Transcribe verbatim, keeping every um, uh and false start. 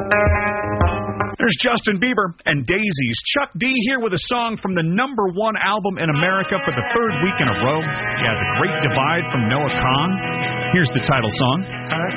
There's Justin Bieber and Daisies. Chuck D here with a song from the number one album in America for the third week in a row. Yeah, The Great Divide from Noah Kahan. Here's the title song.